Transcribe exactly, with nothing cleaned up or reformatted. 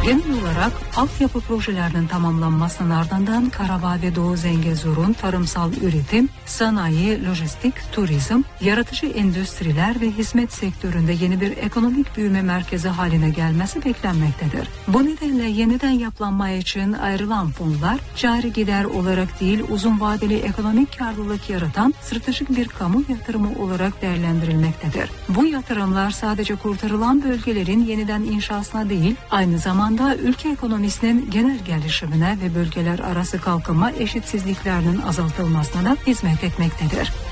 Genel olarak altyapı projelerinin tamamlanmasının ardından Karabağ ve Doğu Zengezur'un tarımsal üretim, sanayi, lojistik, turizm, yaratıcı endüstriler ve hizmet sektöründe yeni bir ekonomik büyüme merkezi haline gelmesi beklenmektedir. Bu nedenle yeniden yapılanma için ayrılan fonlar cari gider olarak değil, uzun vadeli ekonomik karlılık yaratan stratejik bir kamu yatırımı olarak değerlendirilmektedir. Bu yatırımlar sadece kurtarılan bölgelerin yeniden inşasına değil, aynı zamanda ülke ekonomisinin genel gelişimine ve bölgeler arası kalkınma eşitsizliklerinin azaltılmasına da hizmet etmektedir.